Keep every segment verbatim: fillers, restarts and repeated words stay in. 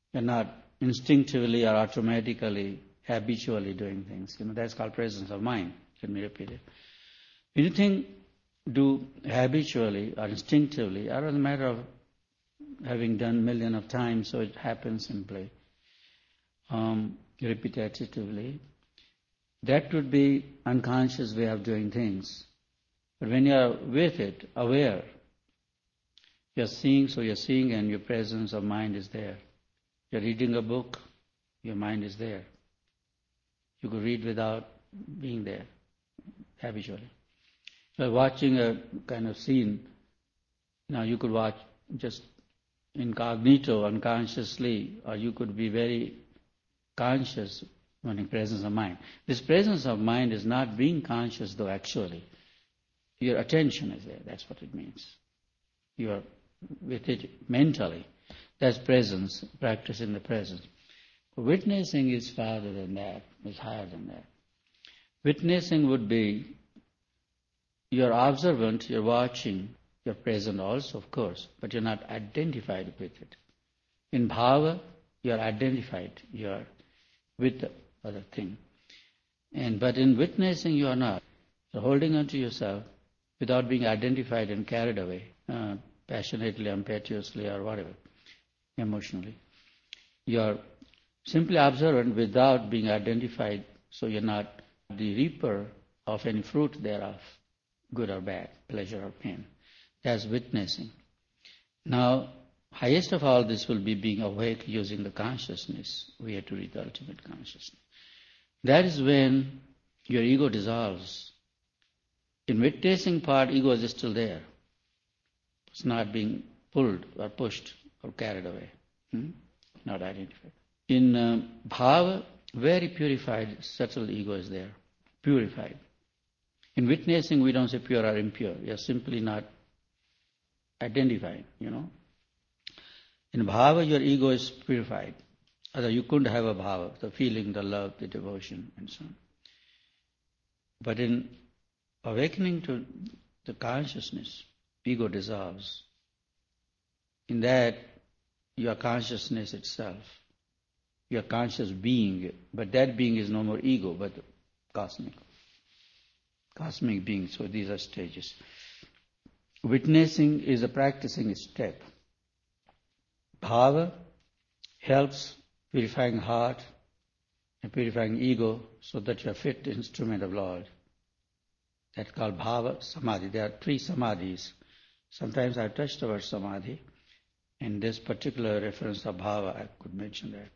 You're not instinctively or automatically, habitually doing things. You know, that's called presence of mind. Let me repeat it. Anything do habitually or instinctively, or as a matter of having done million of times, so it happens simply, um, repetitively, that would be unconscious way of doing things. But when you are with it, aware, you're seeing, so you're seeing and your presence of mind is there. You're reading a book, your mind is there. You could read without being there, habitually. You're watching a kind of scene. Now you could watch just incognito, unconsciously, or you could be very conscious when in presence of mind. This presence of mind is not being conscious though actually. Your attention is there, that's what it means. You are with it mentally. That's presence, practicing the presence. Witnessing is farther than that, is higher than that. Witnessing would be you're observant, you're watching, you're present also, of course, but you're not identified with it. In bhava, you're identified, you're with the other thing. And but in witnessing, you are not. You're holding on to yourself without being identified and carried away, uh, passionately, impetuously, or whatever, emotionally. You're simply observant without being identified, so you're not the reaper of any fruit thereof, good or bad, pleasure or pain. That's witnessing. Now, highest of all this will be being awake using the consciousness. We have to read the ultimate consciousness. That is when your ego dissolves. In witnessing part, ego is still there. It's not being pulled or pushed or carried away. Hmm? Not identified. In uh, bhava, very purified, subtle ego is there. Purified. In witnessing, we don't say pure or impure. We are simply not identified, you know. In bhava, your ego is purified. Otherwise, you couldn't have a bhava, the feeling, the love, the devotion, and so on. But in awakening to the consciousness, ego dissolves. In that, your consciousness itself, your conscious being, but that being is no more ego, but cosmic. Cosmic being, so these are stages. Witnessing is a practicing step. Bhava helps purifying heart and purifying ego so that you are fit instrument of Lord. That's called bhava samadhi. There are three samadhis. Sometimes I've touched the word samadhi. In this particular reference of bhava, I could mention that.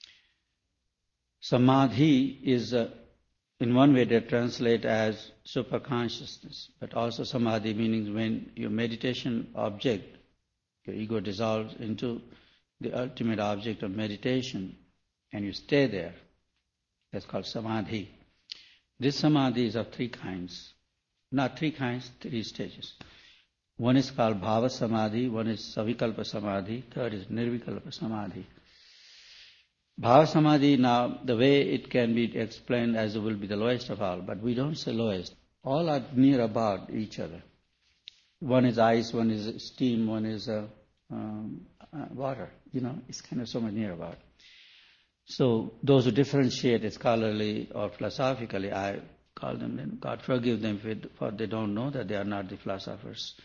Samadhi is, uh, in one way, they translate as superconsciousness, but also samadhi meaning when your meditation object, your ego dissolves into the ultimate object of meditation, and you stay there. That's called samadhi. This samadhi is of three kinds. Not three kinds, three stages. One is called bhava samadhi, one is savikalpa samadhi, third is nirvikalpa samadhi. Bhava samadhi, now, the way it can be explained as it will be the lowest of all, but we don't say lowest. All are near about each other. One is ice, one is steam, one is uh, um, uh, water. You know, it's kind of so much near about. So those who differentiate scholarly or philosophically, I call them, then God forgive them for they don't know that they are not the philosophers.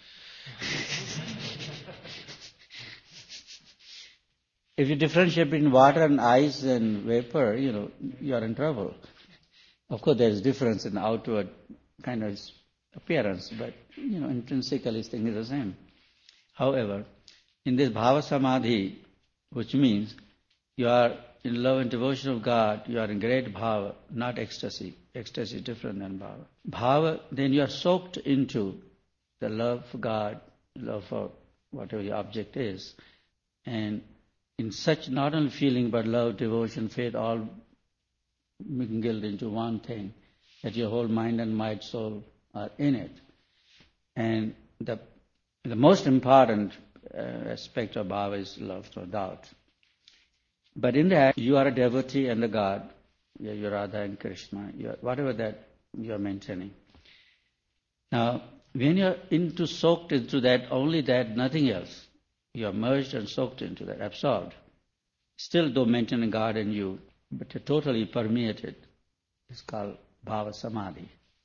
If you differentiate between water and ice and vapor, you know, you are in trouble. Of course, there is difference in outward kind of appearance, but, you know, intrinsically, thing is the same. However, in this bhava samadhi, which means you are in love and devotion of God, you are in great bhava, not ecstasy. Ecstasy is different than bhava. Bhava, then you are soaked into the love for God, love for whatever the object is, and in such not only feeling but love, devotion, faith, all mingled into one thing, that your whole mind and might, soul are in it. And the the most important uh, aspect of bhava is love, no doubt. But in that, you are a devotee and a God. You're Radha and Krishna, you're, whatever that you are maintaining. Now, when you're into soaked into that, only that, nothing else, you are merged and soaked into that, absorbed. still though maintaining God in you, but you're totally permeated. It's called Bhava Samadhi.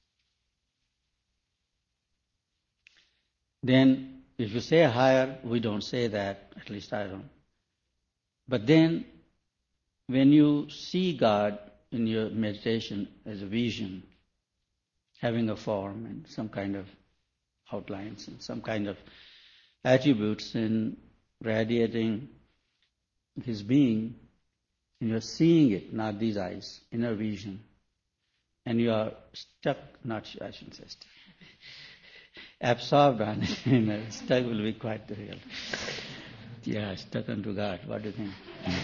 Then, if you say higher, we don't say that, at least I don't. But then, when you see God in your meditation as a vision, having a form and some kind of outlines and some kind of attributes and radiating His being, and you're seeing it, not these eyes, inner vision, and you are stuck, not, I shouldn't say stuck, absorbed on it, you know, stuck will be quite real. Yeah, stuck onto God, what do you think?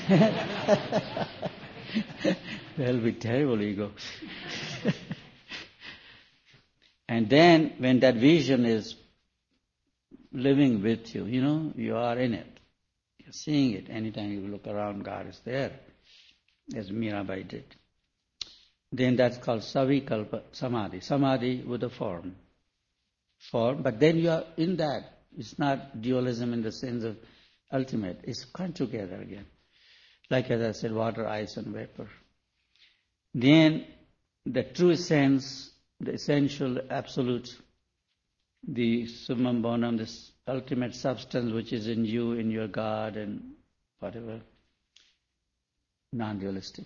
That will be terrible ego. And then when that vision is living with you, you know, you are in it. You're seeing it. Anytime you look around, God is there, as Mirabai did. Then that's called Savikalpa Samadhi. Samadhi with a form. Form, but then you are in that. It's not dualism in the sense of ultimate. It's come together again. Like as I said, water, ice and vapor. Then the true sense, the essential, absolute, the summum bonum, this ultimate substance which is in you, in your God and whatever, non-dualistic.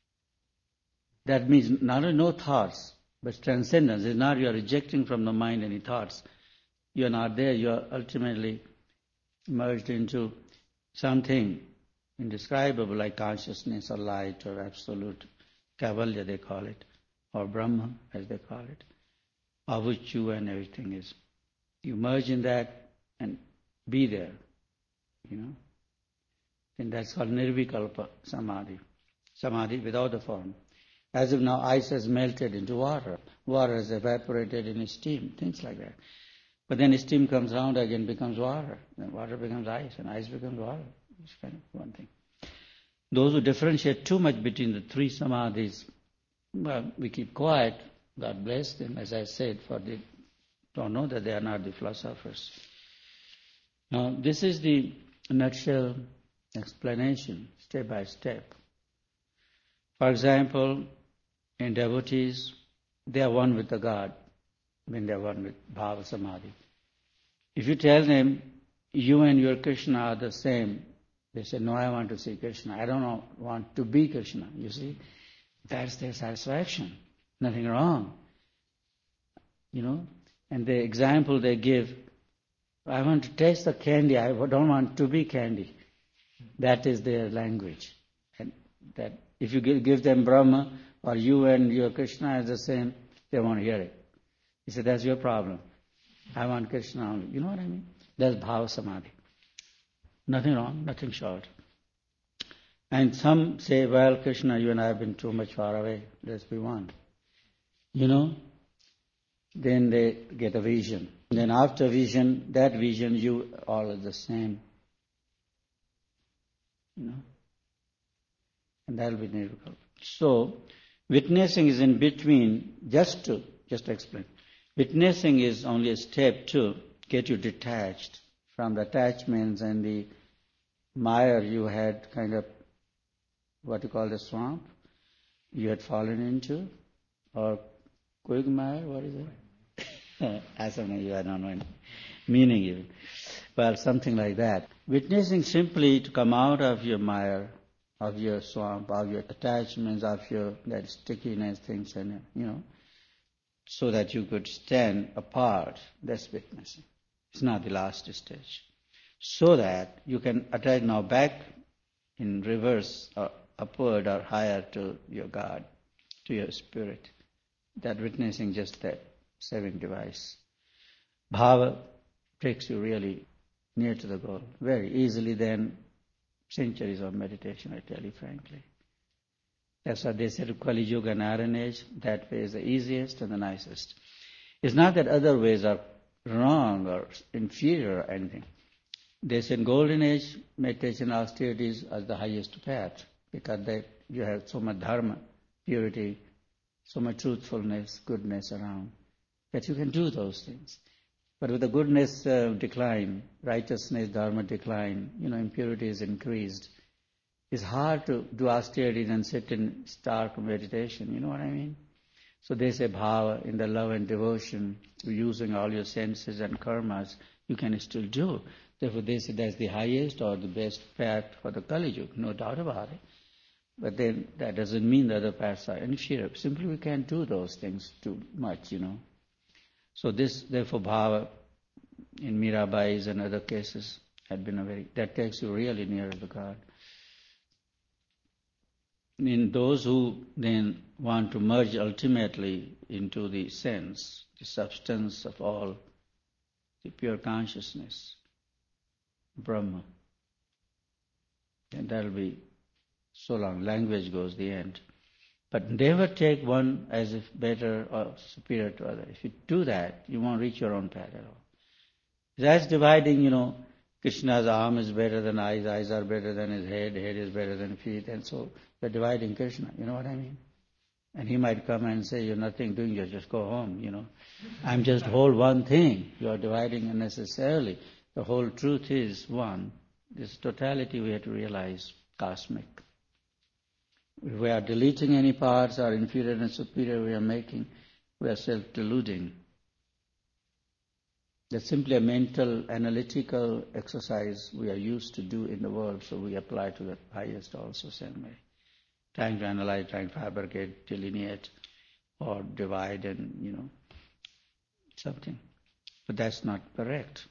That means not only no thoughts, but transcendence. It's not you are rejecting from the mind any thoughts. You are not there. You are ultimately merged into something indescribable like consciousness or light or absolute Kaivalya they call it, or Brahma as they call it, of which you and everything is. You merge in that and be there, you know. And that's called Nirvikalpa Samadhi. Samadhi without the form. As if now ice has melted into water. Water has evaporated in steam, things like that. But then steam comes round again, becomes water. Then water becomes ice, and ice becomes water. It's kind of one thing. Those who differentiate too much between the three samadhis, well, we keep quiet. God bless them, as I said, for they don't know that they are not the philosophers. Now, this is the nutshell explanation, step by step. For example, in devotees, they are one with the God when they are one with Bhava Samadhi. If you tell them, you and your Krishna are the same, they say, no, I want to see Krishna. I don't know, want to be Krishna. You see, that's their satisfaction. Nothing wrong. You know, and the example they give, I want to taste the candy, I don't want to be candy. That is their language. And that if you give them Brahma, or you and your Krishna is the same, they won't hear it. He said, that's your problem. I want Krishna only. You know what I mean? That's Bhava Samadhi. Nothing wrong, nothing short. And some say, well, Krishna, you and I have been too much far away. Let's be one. You know? Then they get a vision. Then after vision, that vision, you all are the same. You know? And that will be nirvikalpa. So, witnessing is in between, just to, just to explain. Witnessing is only a step to get you detached from the attachments and the mire you had kind of, what you call the swamp, you had fallen into, or quagmire, what is it? I don't know, I don't know meaning even. Well, something like that. Witnessing simply to come out of your mire, of your swamp, of your attachments, of your that stickiness, things, and you know, so that you could stand apart. That's witnessing. It's not the last stage. So that you can attach now back in reverse, or upward or higher to your God, to your spirit. That witnessing, just that saving device. Bhava takes you really near to the goal. Very easily then, centuries of meditation, I tell you frankly. That's what they said, Kali Yuga and Iron Age, that way is the easiest and the nicest. It's not that other ways are wrong or inferior or anything. They said Golden Age, meditation, austerities are the highest path because they, you have so much dharma, purity, so much truthfulness, goodness around, that you can do those things. But with the goodness uh, decline, righteousness, dharma decline, you know, impurity is increased. It's hard to do austerity and sit in stark meditation, you know what I mean? So they say bhava, in the love and devotion, using all your senses and karmas, you can still do. Therefore they say that's the highest or the best path for the Kali Yuga, no doubt about it. But then that doesn't mean the other paths are inferior. Simply we can't do those things too much, you know. So this, therefore, bhava in Mirabai's and other cases had been a very, that takes you really near to God. In those who then want to merge ultimately into the sense, the substance of all, the pure consciousness, Brahma, and that will be so long. Language goes the end. But never take one as if better or superior to other. If you do that, you won't reach your own path at all. That's dividing, you know, Krishna's arm is better than eyes, eyes are better than his head, head is better than feet, and so you're dividing Krishna, you know what I mean? And he might come and say, you're nothing doing, you just go home, you know. I'm just whole one thing. You're dividing unnecessarily. The whole truth is one. This totality we have to realize, cosmic. If we are deleting any parts or inferior and superior we are making, we are self-deluding. That's simply a mental, analytical exercise we are used to do in the world, so we apply to the highest also same way. Trying to analyze, trying to fabricate, delineate, or divide and, you know, something. But that's not correct.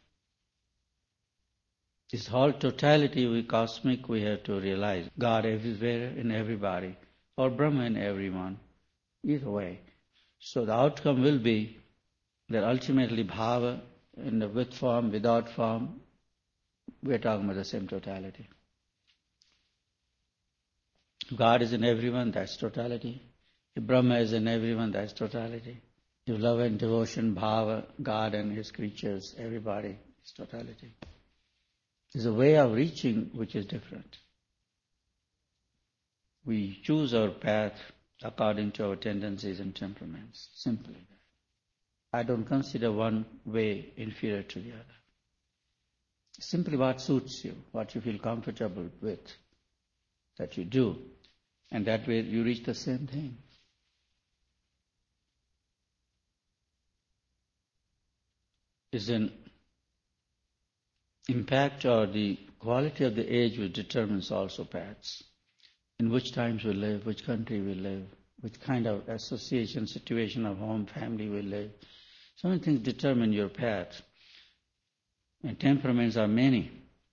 This whole totality, we cosmic, we have to realize. God everywhere in everybody, or Brahma in everyone, either way. So the outcome will be that ultimately bhava, in the with form, without form, we are talking about the same totality. If God is in everyone, that's totality. If Brahma is in everyone, that's totality. If love and devotion, bhava, God and His creatures, everybody is totality. There's a way of reaching which is different. We choose our path according to our tendencies and temperaments, simply. I don't consider one way inferior to the other. Simply what suits you, what you feel comfortable with, that you do. And that way you reach the same thing. Is an impact or the quality of the age which determines also paths. In which times we live, which country we live, which kind of association, situation of home, family we live. So many things determine your path. And temperaments are many.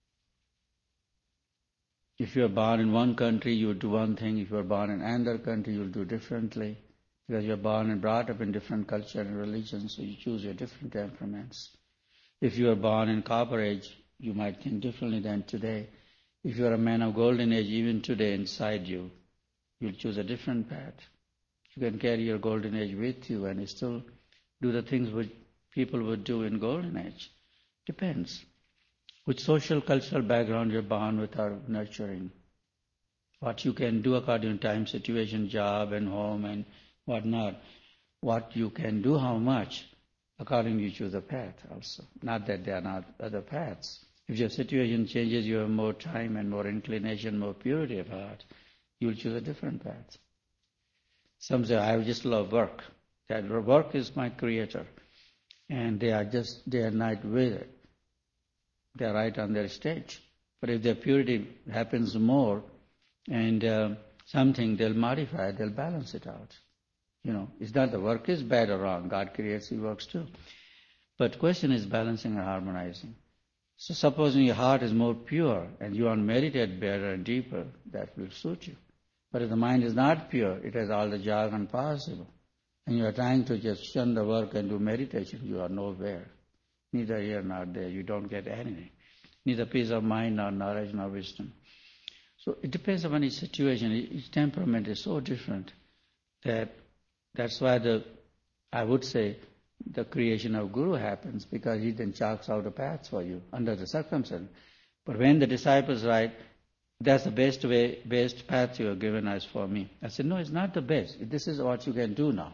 If you are born in one country, you will do one thing. If you are born in another country, you will do differently. Because you are born and brought up in different culture and religions, so you choose your different temperaments. If you are born in Copper Age, you might think differently than today. If you are a man of Golden Age, even today inside you, you'll choose a different path. You can carry your Golden Age with you and still do the things which people would do in Golden Age. Depends. Which social, cultural background you're born with or nurturing. What you can do according to time, situation, job and home and whatnot. What you can do, how much, according to you choose a path also. Not that there are not other paths. If your situation changes, you have more time and more inclination, more purity of heart, you will choose a different path. Some say, I just love work. That work is my creator. And they are just day and night with it. They are right on their stage. But if their purity happens more and uh, something, they'll modify it, they'll balance it out. You know, it's not the work is bad or wrong. God creates, He works too. But the question is balancing and harmonizing. So supposing your heart is more pure and you want to meditate better and deeper, that will suit you. But if the mind is not pure, it has all the jargon possible, and you are trying to just shun the work and do meditation, you are nowhere. Neither here nor there. You don't get anything. Neither peace of mind, nor knowledge, nor wisdom. So it depends upon each situation. Each temperament is so different that that's why the, I would say, the creation of Guru happens, because he then chalks out a path for you under the circumstance. But when the disciples write, that's the best way, best path you have given us for me. I said, no, it's not the best. This is what you can do now.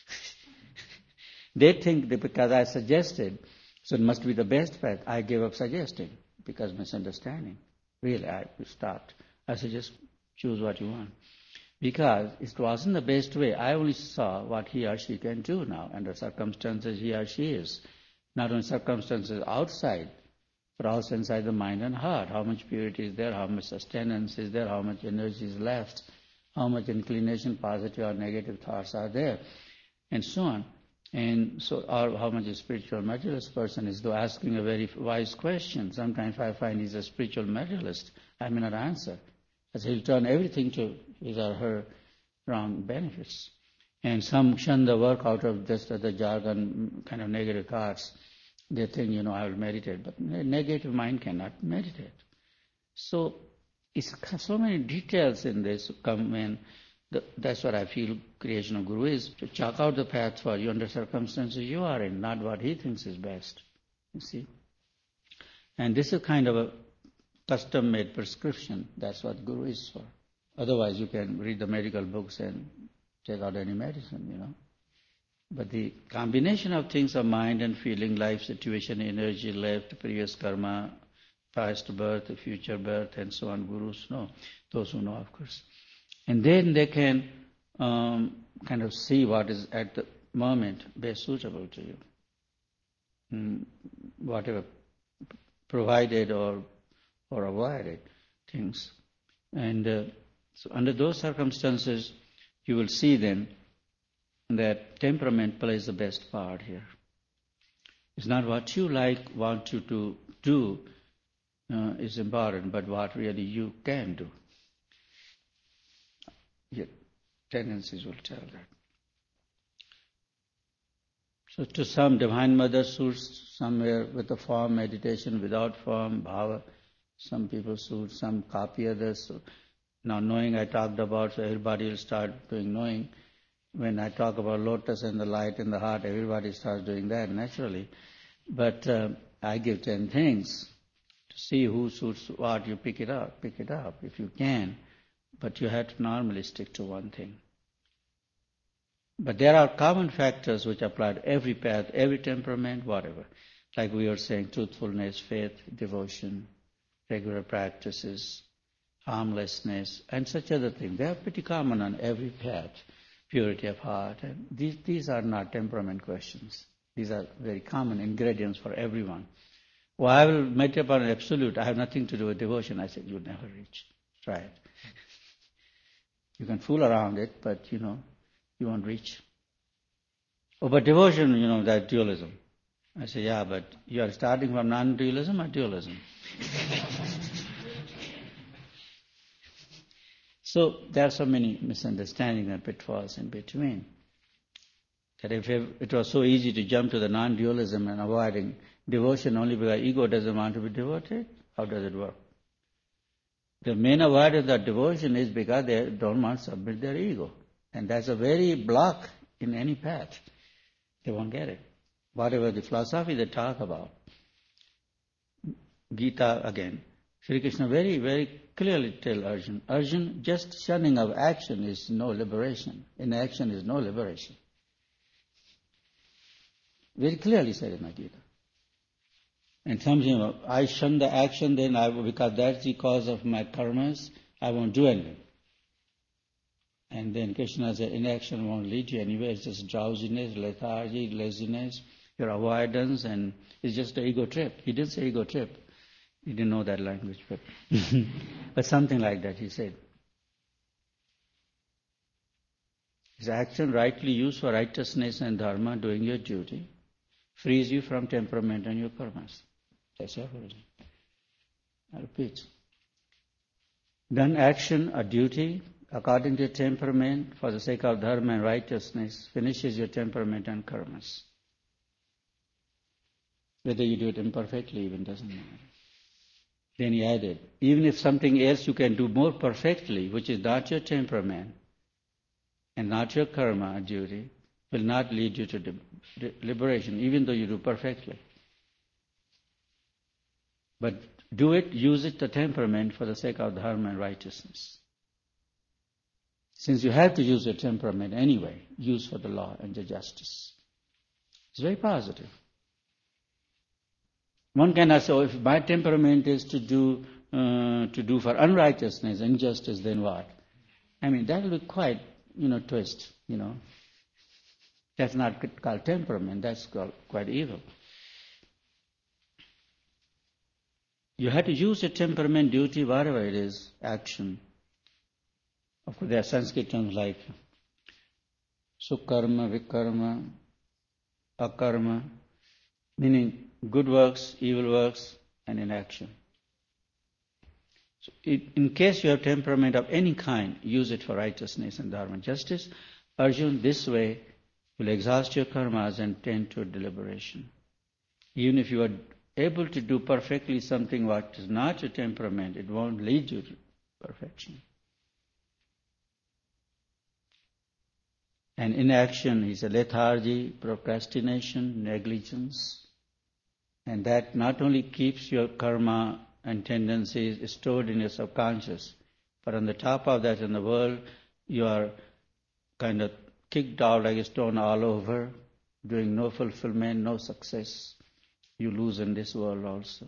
They think that because I suggested, so it must be the best path, I gave up suggesting, because misunderstanding. Really, I stopped. I said, just choose what you want. Because it wasn't the best way. I only saw what he or she can do now under circumstances he or she is. Not only circumstances outside, but also inside the mind and heart. How much purity is there, how much sustenance is there, how much energy is left, how much inclination, positive or negative thoughts are there, and so on. And so, or how much a spiritual materialist person is, though asking a very wise question. Sometimes I find he's a spiritual materialist, I may not answer. As he'll turn everything to his or her wrong benefits. And some shun the work out of just the jargon, kind of negative thoughts. They think, you know, I will meditate. But a negative mind cannot meditate. So, it's so many details in this come in. The, that's what I feel creation of Guru is, to chalk out the path for you under circumstances you are in, not what he thinks is best. You see? And this is kind of a custom-made prescription. That's what Guru is for. Otherwise, you can read the medical books and take out any medicine, you know. But the combination of things of mind and feeling, life situation, energy left, previous karma, past birth, future birth, and so on, Gurus know. Those who know, of course. And then they can um, kind of see what is at the moment best suitable to you. Mm, whatever provided or or avoided things. And uh, so under those circumstances, you will see then that temperament plays the best part here. It's not what you like, want you to do uh, is important, but what really you can do. Your tendencies will tell that. So to some, Divine Mother suits somewhere with a form, meditation without form, bhava. Some people suit, some copy others. So now knowing I talked about, so everybody will start doing knowing. When I talk about lotus and the light in the heart, everybody starts doing that naturally. But uh, I give ten things to see who suits what. You pick it up, pick it up if you can. But you have to normally stick to one thing. But there are common factors which apply to every path, every temperament, whatever. Like we were saying, truthfulness, faith, devotion, regular practices, harmlessness, and such other things. They are pretty common on every path. Purity of heart. And these, these are not temperament questions. These are very common ingredients for everyone. Well, I will meditate upon an absolute. I have nothing to do with devotion. I said, you'll never reach. Try it. You can fool around it, but, you know, you won't reach. Oh, but devotion, you know, that dualism. I say, yeah, but you are starting from non-dualism or dualism? So there are so many misunderstandings and pitfalls in between. That if it was so easy to jump to the non-dualism and avoiding devotion only because ego doesn't want to be devoted, how does it work? The main avoidance of devotion is because they don't want to submit their ego. And that's a very block in any path. They won't get it. Whatever the philosophy they talk about. Gita again. Sri Krishna very, very clearly tell Arjuna, Arjuna, just shunning of action is no liberation. Inaction is no liberation. Very clearly said in the Gita. And something, I shun the action, then I, because that's the cause of my karmas, I won't do anything. And then Krishna said, inaction won't lead you anywhere. It's just drowsiness, lethargy, laziness, your avoidance, and it's just an ego trip. He didn't say ego trip. He didn't know that language, but but something like that he said. His action rightly used for righteousness and dharma, doing your duty, frees you from temperament and your karmas. That's everything. I repeat. Done action or duty according to your temperament for the sake of dharma and righteousness finishes your temperament and karmas. Whether you do it imperfectly even doesn't matter. Then he added, even if something else you can do more perfectly, which is not your temperament and not your karma or duty, will not lead you to liberation, even though you do perfectly. But do it, use it, the temperament, for the sake of dharma and righteousness. Since you have to use your temperament anyway, use for the law and the justice. It's very positive. One cannot say, oh, if my temperament is to do uh, to do for unrighteousness, injustice, then what? I mean, that will be quite, you know, twist, you know. That's not called temperament, that's called quite evil. You have to use your temperament, duty, whatever it is, action. Of course, there are Sanskrit terms like sukarma, vikarma, akarma, meaning good works, evil works, and inaction. So in case you have temperament of any kind, use it for righteousness and dharma. Justice, Arjuna, this way will exhaust your karmas and tend to deliberation. Even if you are able to do perfectly something what is not your temperament, it won't lead you to perfection. And inaction is a lethargy, procrastination, negligence. And that not only keeps your karma and tendencies stored in your subconscious, but on the top of that in the world, you are kind of kicked out like a stone all over, doing no fulfillment, no success. You lose in this world also.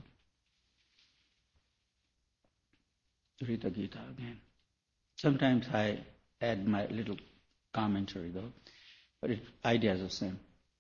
Read the Gita again. Sometimes I add my little commentary though, but the idea is the same.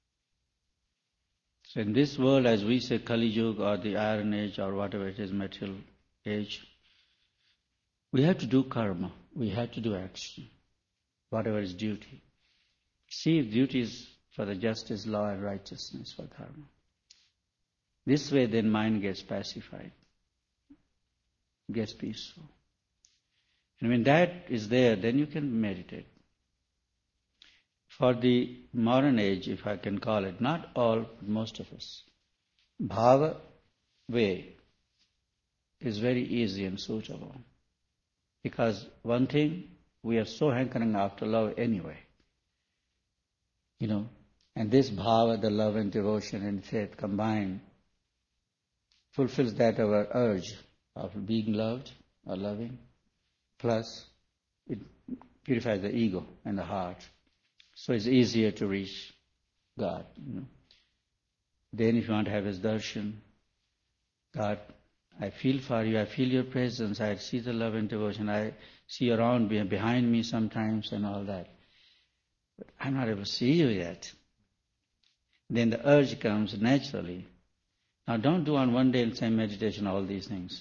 So in this world, as we say, Kali Yuga or the Iron Age or whatever it is, material age, we have to do karma. We have to do action, whatever is duty. See if duty is for the justice, law, and righteousness for dharma. This way, then mind gets pacified, gets peaceful. And when that is there, then you can meditate. For the modern age, if I can call it, not all, but most of us, bhava way is very easy and suitable. Because one thing, we are so hankering after love anyway. You know, and this bhava, the love and devotion and faith combined, fulfills that our urge of being loved or loving, plus it purifies the ego and the heart. So it's easier to reach God. You know. Then if you want to have His darshan, God, I feel for you, I feel your presence, I see the love and devotion, I see you around me, behind me sometimes and all that. But I'm not able to see you yet. Then the urge comes naturally. Now don't do on one day in same meditation all these things.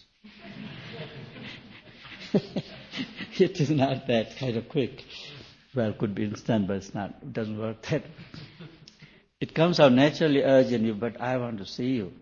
It is not that kind of quick. Well, it could be instant, but it's not. It doesn't work that way. It comes out naturally, urge in you, but I want to see you.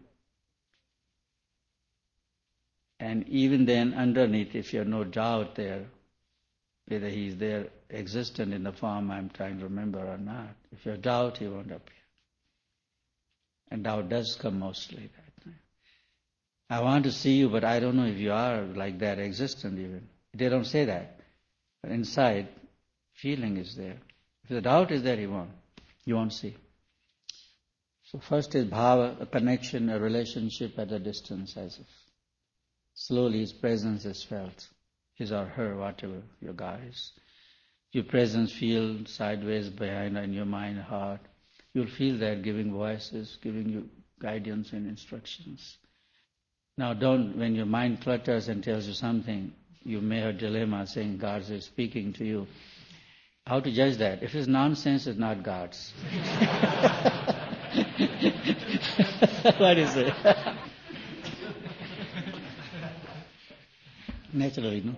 And even then, underneath, if you have no doubt there, whether He is there, existent in the form I'm trying to remember or not, if you have doubt, He won't appear. And doubt does come mostly that time. I want to see you, but I don't know if you are like that, existent even. They don't say that. But inside, feeling is there. If the doubt is there, He won't. You won't see. So first is bhava, a connection, a relationship at a distance, as if slowly His presence is felt. His or her, whatever your God is. Your presence feels sideways behind in your mind, heart. You'll feel that giving voices, giving you guidance and instructions. Now don't, when your mind clutters and tells you something, you may have a dilemma saying God is speaking to you. How to judge that? If it's nonsense, it's not God's. What is it? Naturally, no.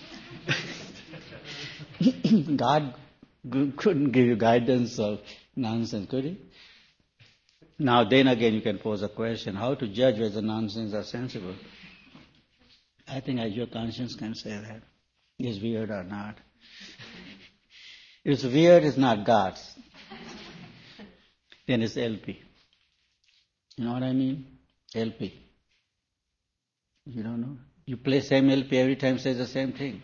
God couldn't give you guidance of nonsense, could He? Now, then again, you can pose a question: how to judge whether nonsense are sensible? I think your conscience can say that. Is weird or not? If it's weird, it's not God's. Then it's L P. You know what I mean? L P. You don't know? You play same L P every time, says the same thing.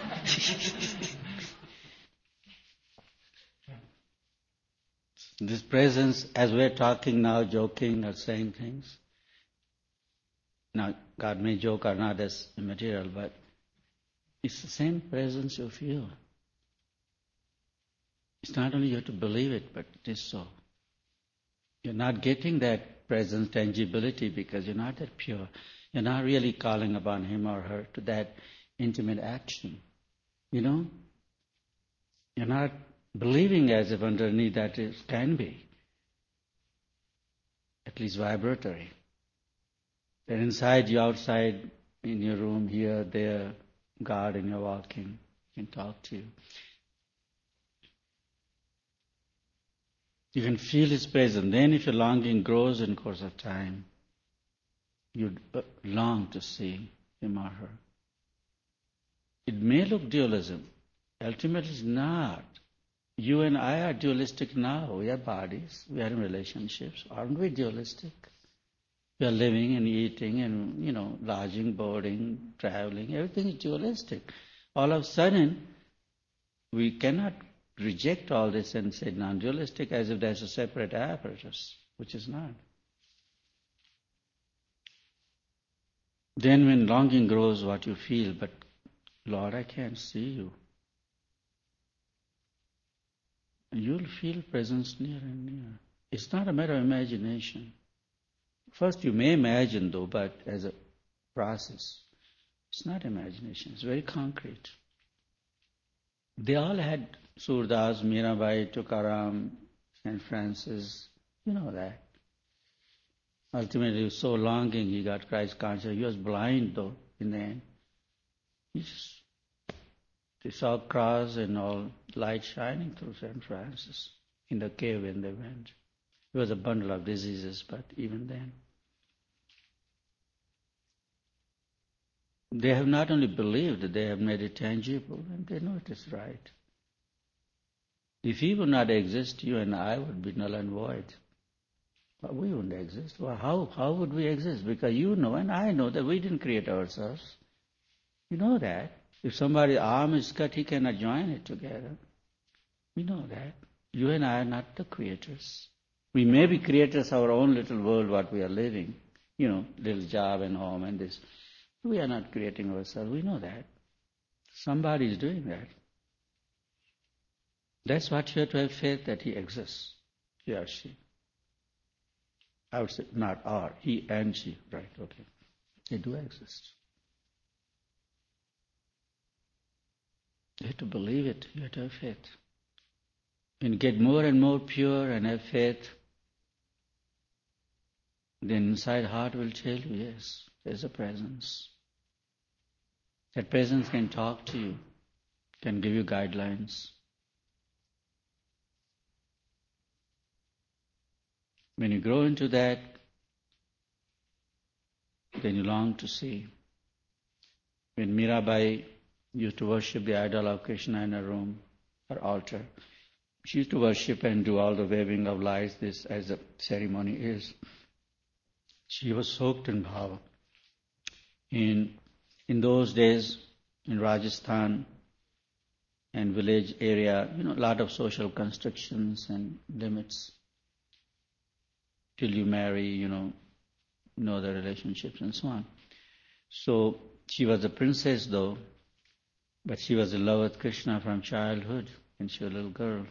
This presence, as we're talking now, joking or saying things. Now, God may joke or not, that's immaterial, but it's the same presence you feel. It's not only you have to believe it, but it is so. You're not getting that presence tangibility because you're not that pure. You're not really calling upon him or her to that intimate action. You know? You're not believing as if underneath that it can be. At least vibratory. That inside you, outside, in your room, here, there, garden, you're walking, can talk to you. You can feel his presence. Then if your longing grows in course of time, you long to see him or her. It may look dualism. Ultimately it's not. You and I are dualistic now. We are bodies. We are in relationships. Aren't we dualistic? We are living and eating and, you know, lodging, boarding, traveling. Everything is dualistic. All of a sudden, we cannot reject all this and say non-dualistic as if there's a separate apparatus, which is not. Then when longing grows, what you feel, but Lord, I can't see you. You'll feel presence near and near. It's not a matter of imagination. First you may imagine though, but as a process. It's not imagination, it's very concrete. They all had Surdas, Mirabai, Tukaram, Saint Francis, you know that. Ultimately he was so longing, he got Christ conscious. He was blind though in the end. He just, they saw cross and all light shining through Saint Francis in the cave when they went. It was a bundle of diseases, but even then. They have not only believed, they have made it tangible, and they know it is right. If he would not exist, you and I would be null and void. Well, we wouldn't exist. Well, how, how would we exist? Because you know and I know that we didn't create ourselves. You know that. If somebody's arm is cut, he cannot join it together. We know that. You and I are not the creators. We may be creators of our own little world, what we are living. You know, little job and home and this. We are not creating ourselves. We know that. Somebody is doing that. That's what you have to have faith that he exists. He or she. I would say not or, he and she. Right, okay. They do exist. You have to believe it. You have to have faith. When you get more and more pure and have faith, then inside heart will tell you, yes, there's a presence. That presence can talk to you, can give you guidelines. When you grow into that, then you long to see. When Mirabai used to worship the idol of Krishna in her room, her altar, she used to worship and do all the waving of lights, this as the ceremony is. She was soaked in bhava. In, in those days, in Rajasthan and village area, you know, a lot of social constrictions and limits. Till you marry, you know, know the relationships and so on. So she was a princess though, but she was in love with Krishna from childhood when she was a little girl.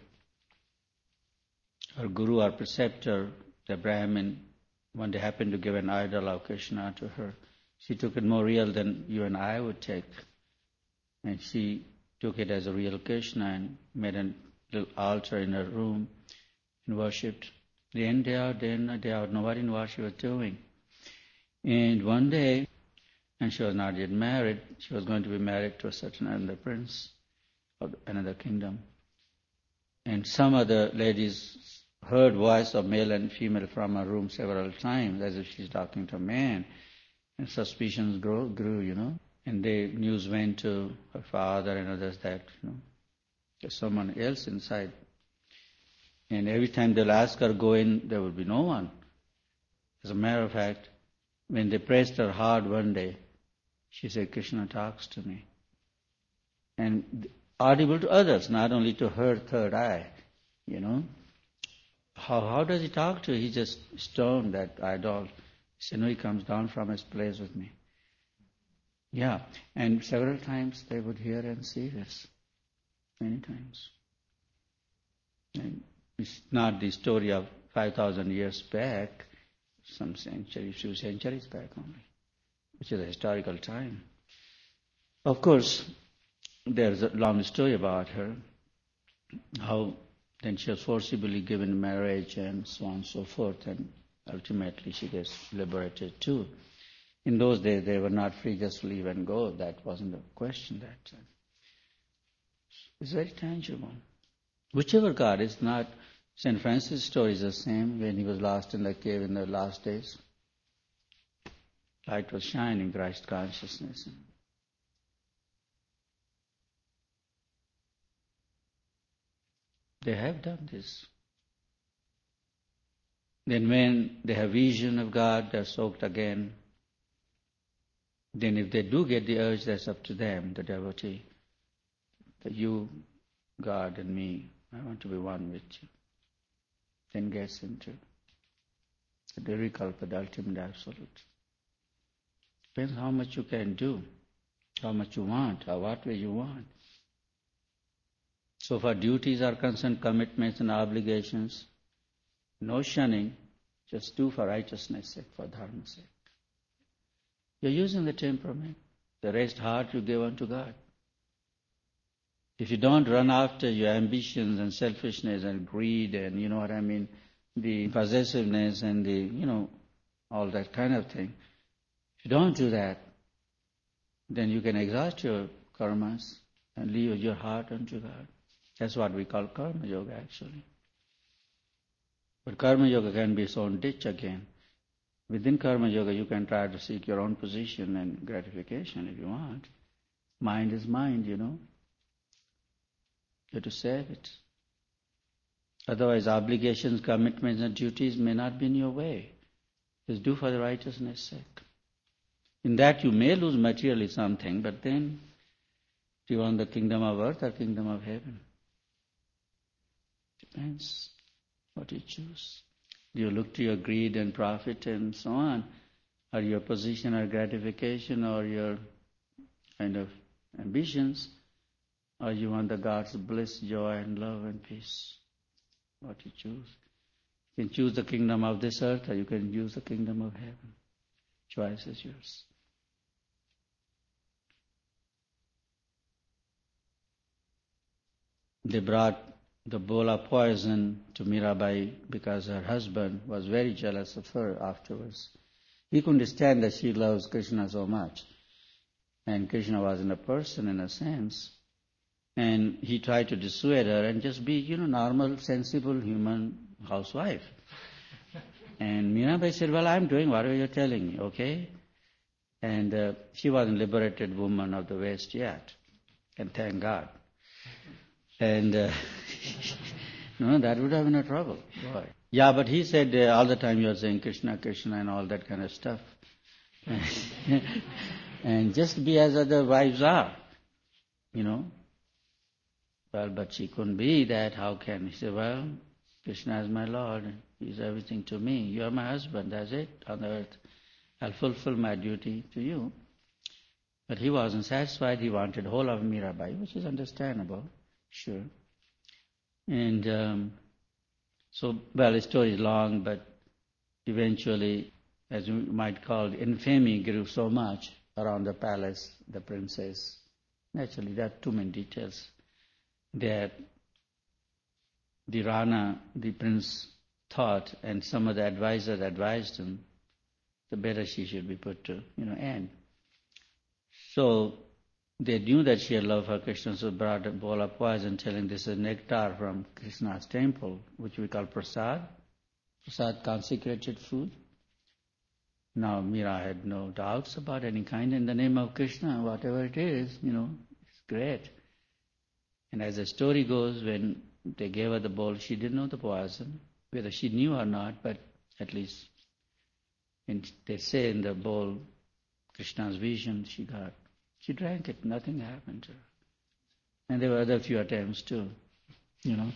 Her guru or preceptor, the Brahmin, one day happened to give an idol of Krishna to her. She took it more real than you and I would take. And she took it as a real Krishna and made a little altar in her room and worshipped. Day in, day out, day in, day out, nobody knew what she was doing. And one day, and she was not yet married, she was going to be married to a certain another prince of another kingdom. And some other ladies heard voice of male and female from her room several times, as if she's talking to a man. And suspicions grew, grew, you know. And the news went to her father and others that, you know, there's someone else inside. And every time they'll ask her go in, there would be no one. As a matter of fact, when they pressed her hard one day, she said, Krishna talks to me. And audible to others, not only to her third eye, you know. How how does he talk to her? He just stoned that idol. He said, no, he comes down from his place with me. Yeah, and several times they would hear and see this. Many times. And it's not the story of five thousand years back, some centuries, few centuries back only. which is a historical time. Of course, there's a long story about her, how then she was forcibly given marriage and so on and so forth, and ultimately she gets liberated too. In those days, they were not free just to leave and go. That wasn't the question that time. It's very tangible. Whichever God is not, Saint Francis' story is the same when he was lost in the cave in the last days. Light was shining, Christ consciousness. They have done this. Then when they have vision of God, they're soaked again. Then if they do get the urge, that's up to them, the devotee. That you, God, and me, I want to be one with you. Then gets into the Dirikalpa, the ultimate absolute. Depends how much you can do, how much you want, or what way you want. So far duties are concerned, commitments and obligations, no shunning, just do for righteousness' sake, for dharma's sake. You're using the temperament. The rest heart you give unto God. If you don't run after your ambitions and selfishness and greed and, you know what I mean, the possessiveness and the, you know, all that kind of thing. If you don't do that, then you can exhaust your karmas and leave your heart unto God. That's what we call karma yoga actually. But karma yoga can be its own ditch again. Within karma yoga, you can try to seek your own position and gratification if you want. Mind is mind, you know. You have to save it. Otherwise, obligations, commitments, and duties may not be in your way. Just do for the righteousness' sake. In that, you may lose materially something, but then, do you want the kingdom of earth or kingdom of heaven? Depends what you choose. Do you look to your greed and profit and so on, or your position or gratification or your kind of ambitions, or you want the God's bliss, joy and love and peace? What you choose. You can choose the kingdom of this earth or you can choose the kingdom of heaven. Choice is yours. They brought the bola poison to Mirabai because her husband was very jealous of her afterwards. He couldn't stand that she loves Krishna so much. And Krishna wasn't a person in a sense. And he tried to dissuade her and just be, you know, normal, sensible human housewife. And Mirabai said, well, I'm doing whatever you're telling me, okay? And uh, she wasn't liberated woman of the West yet. And thank God. And uh, no, that would have been a trouble. Boy. Yeah, but he said uh, all the time you're saying Krishna, Krishna and all that kind of stuff. And just be as other wives are, you know. Well, but she couldn't be that. How can? He said, well, Krishna is my Lord. He's everything to me. You are my husband. That's it on the earth. I'll fulfill my duty to you. But he wasn't satisfied. He wanted whole of Mirabai, which is understandable. Sure. And um, so, well, the story is long, but eventually, as you might call it, infamy grew so much around the palace, the princess. Naturally, there are too many details. That the Rana, the prince, thought, and some of the advisors advised him, the better she should be put to, you know, end. So they knew that she had love for Krishna, so brought a bowl of poison, telling this is nectar from Krishna's temple, which we call prasad. Prasad, consecrated food. Now Meera had no doubts about any kind. In the name of Krishna, whatever it is, you know, it's great. And as the story goes, when they gave her the bowl, she didn't know the poison, whether she knew or not, but at least and they say in the bowl, Krishna's vision she got. She drank it, nothing happened to her. And there were other few attempts too, you know.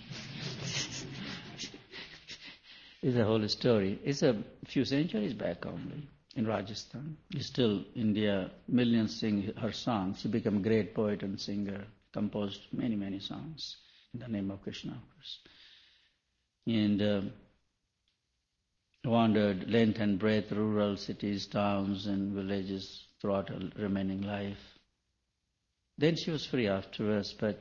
It's a whole story. It's a few centuries back only in Rajasthan. Still, India, millions sing her songs. She became a great poet and singer, composed many, many songs in the name of Krishna, of course. And uh, wandered length and breadth, rural cities, towns and villages throughout her remaining life. Then she was free afterwards, but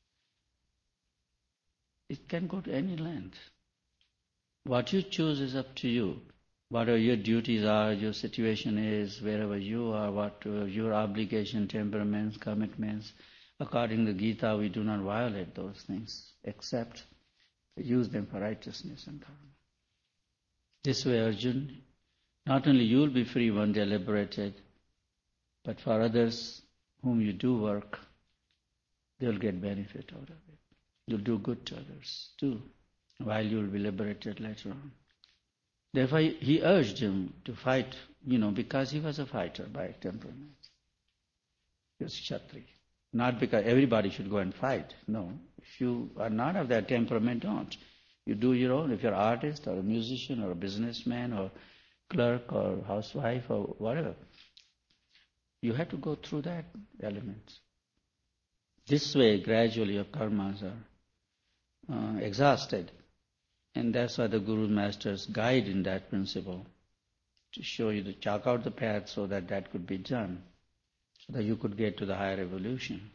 it can go to any length. What you choose is up to you. Whatever your duties are, your situation is, wherever you are, what uh, your obligation, temperaments, commitments, according to Gita, we do not violate those things, except use them for righteousness and karma. This way, Arjun, not only you will be free one day, liberated, but for others whom you do work, they will get benefit out of it. You'll do good to others too, while you will be liberated later on. Therefore, he urged him to fight, you know, because he was a fighter by temperament. He was Kshatriya. Not because everybody should go and fight. No. If you are not of that temperament, don't. You do your own. If you're an artist or a musician or a businessman or clerk or housewife or whatever, you have to go through that element. This way, gradually, your karmas are uh, exhausted. And that's why the Guru Masters guide in that principle, to show you to chalk out the path so that that could be done, so that you could get to the higher evolution.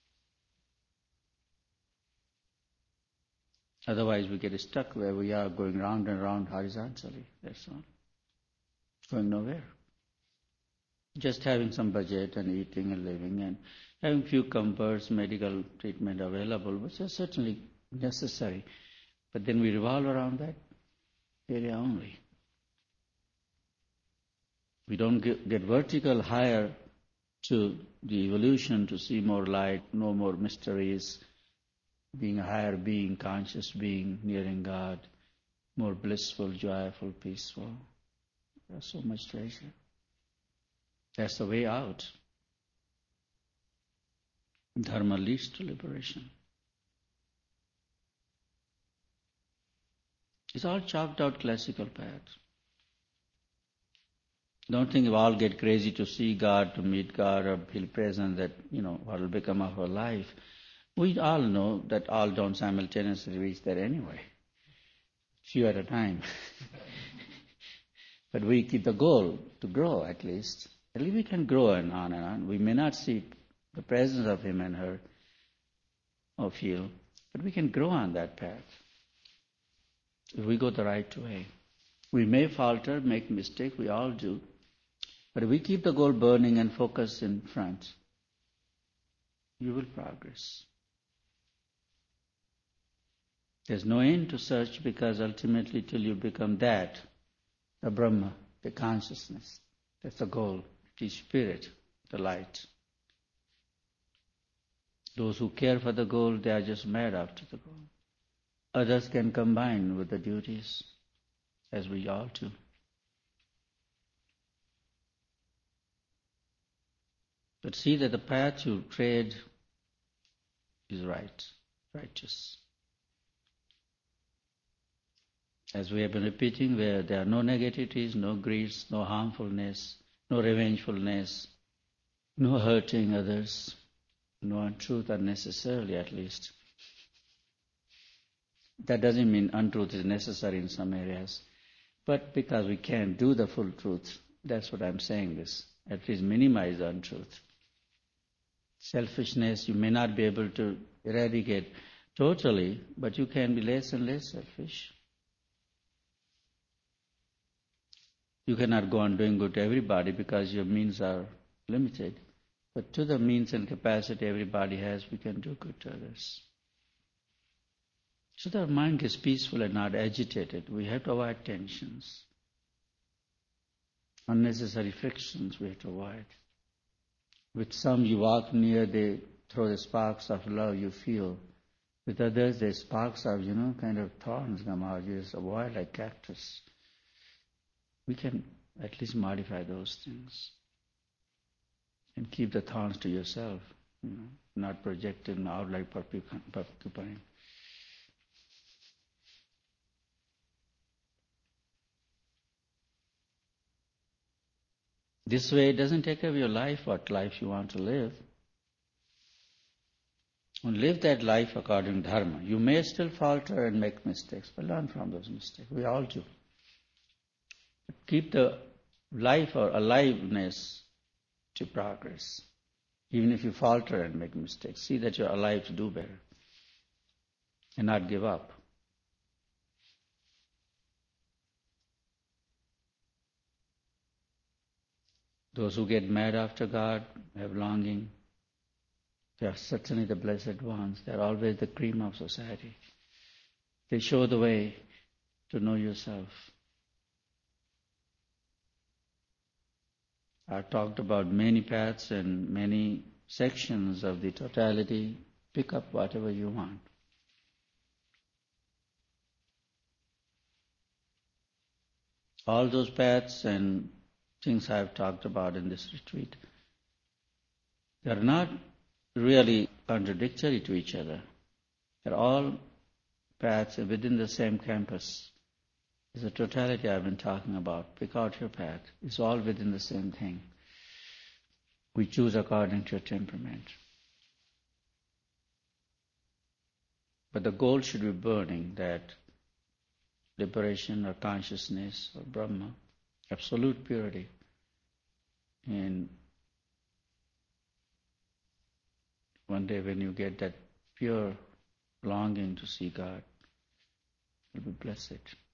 Otherwise, we get stuck where we are, going round and round horizontally. That's all. Going nowhere. Just having some budget and eating and living and having few comforts, medical treatment available, which is certainly necessary. But then we revolve around that area only. We don't get, get vertical higher to the evolution, to see more light, no more mysteries, being a higher being, conscious being, nearing God, more blissful, joyful, peaceful. There's so much treasure. That's the way out. Dharma leads to liberation. It's all chalked out classical path. Don't think we all get crazy to see God, to meet God, or feel present that, you know, what will become of our life. We all know that all don't simultaneously reach there anyway. Few at a time. But we keep the goal to grow at least. At least we can grow and on and on. We may not see the presence of him and her or feel, but we can grow on that path if we go the right way. We may falter, make mistakes, we all do. But if we keep the goal burning and focus in front, you will progress. There's no end to search, because ultimately till you become that, the Brahma, the consciousness, that's the goal, the spirit, the light. Those who care for the goal, they are just mad after the goal. Others can combine with the duties, as we all do. But see that the path you tread is right, righteous. As we have been repeating, where there are no negativities, no greeds, no harmfulness, no revengefulness, no hurting others, no untruth unnecessarily at least. That doesn't mean untruth is necessary in some areas. But because we can't do the full truth, that's what I'm saying this. At least minimize the untruth. Selfishness, you may not be able to eradicate totally, but you can be less and less selfish. You cannot go on doing good to everybody because your means are limited. But to the means and capacity everybody has, we can do good to others. So that our mind gets peaceful and not agitated. We have to avoid tensions. Unnecessary frictions we have to avoid. With some you walk near, they throw the sparks of love you feel. With others, the sparks of, you know, kind of thorns come out. You just avoid like cactus. We can at least modify those things. And keep the thorns to yourself, you know, not project them out like porcupine. This way it doesn't take away your life, what life you want to live. And live that life according to dharma. You may still falter and make mistakes, but learn from those mistakes. We all do. But keep the life or aliveness to progress. Even if you falter and make mistakes, see that you're alive to do better and not give up. Those who get mad after God have longing. They are certainly the blessed ones. They are always the cream of society. They show the way to know yourself. I've talked about many paths and many sections of the totality. Pick up whatever you want. All those paths and things I've talked about in this retreat, they are not really contradictory to each other. They're all paths within the same campus. It's the totality I've been talking about. Pick out your path. It's all within the same thing. We choose according to your temperament. But the goal should be burning, that liberation or consciousness or Brahma, absolute purity. And one day when you get that pure longing to see God, you'll be blessed.